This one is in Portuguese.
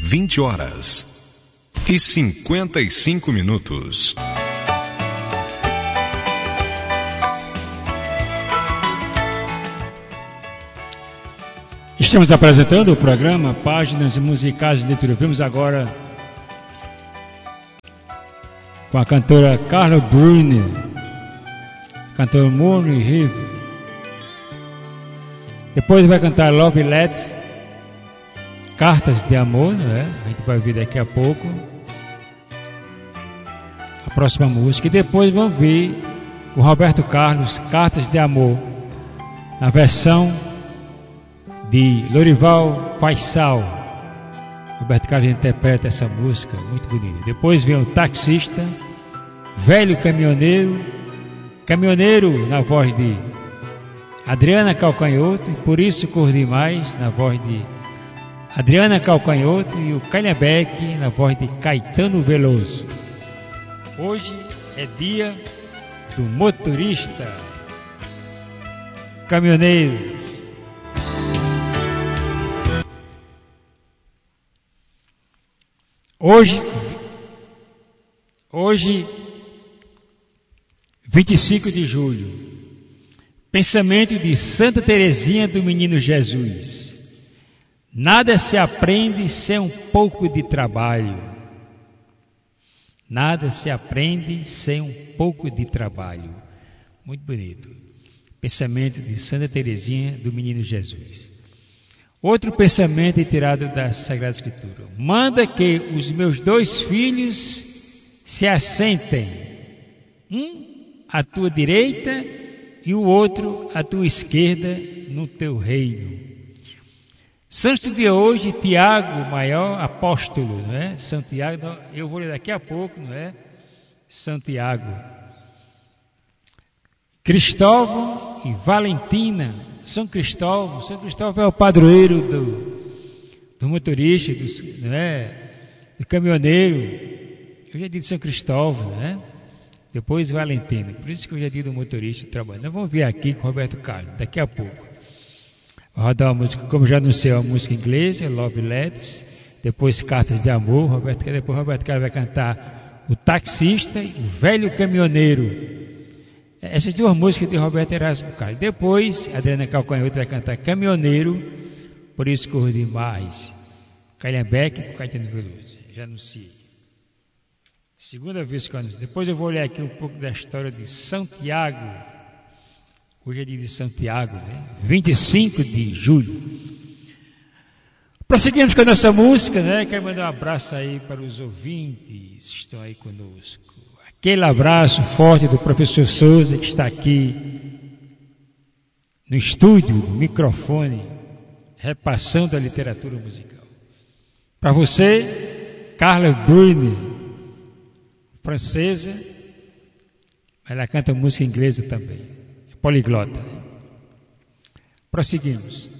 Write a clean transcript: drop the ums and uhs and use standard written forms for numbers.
20h55. Estamos apresentando o programa Páginas Musicais de Leitura. Vimos agora com a cantora Carla Bruni, cantora Mourne River. Depois vai cantar Love Letters, Cartas de Amor, não é? A gente vai ouvir daqui a pouco a próxima música. E depois vamos ver com Roberto Carlos, Cartas de Amor, na versão de Lorival Faisal. Roberto Carlos interpreta essa música muito bonita. Depois vem o Taxista, Velho Caminhoneiro, Caminhoneiro na voz de Adriana Calcanhoto, e Por Isso Corro Demais na voz de Adriana Calcanhoto, e o Calhambeque na voz de Caetano Veloso. Hoje é dia do motorista caminhoneiro. Hoje, 25 de julho, pensamento de Santa Teresinha do Menino Jesus. Nada se aprende sem um pouco de trabalho. Nada se aprende sem um pouco de trabalho. Muito bonito. Pensamento de Santa Teresinha do Menino Jesus. Outro pensamento é tirado da Sagrada Escritura. Manda que os meus 2 filhos se assentem, um à tua direita e o outro à tua esquerda no teu reino. Santo de hoje, Tiago, maior apóstolo, não é? Santiago, eu vou ler daqui a pouco, não é? Santiago. Cristóvão e Valentina. São Cristóvão é o padroeiro do motorista, não é? Do caminhoneiro. Eu já disse São Cristóvão, né? Depois Valentina. Por isso que eu já disse do motorista trabalhando. Nós vamos ver aqui com Roberto Carlos, daqui a pouco. Vou rodar uma música, como já anunciei, uma música inglesa, Love Letters. Depois Cartas de Amor. Depois Roberto Carlos vai cantar O Taxista e O Velho Caminhoneiro. Essas 2 músicas de Roberto Erasmo Carlos. Depois, Adriana Calcanhoto vai cantar Caminhoneiro, Por Isso Corro Demais. Calhambeque e Caetano Veloso. Já anunciei. Segunda vez que eu anuncio. Depois eu vou olhar aqui um pouco da história de Santiago. Hoje é dia de Santiago, né? 25 de julho. Prosseguimos com a nossa música, né? Quero mandar um abraço aí para os ouvintes que estão aí conosco. Aquele abraço forte do professor Souza, que está aqui no estúdio, no microfone, repassando a literatura musical. Para você, Carla Bruni, francesa, ela canta música inglesa também, é poliglota. Prosseguimos.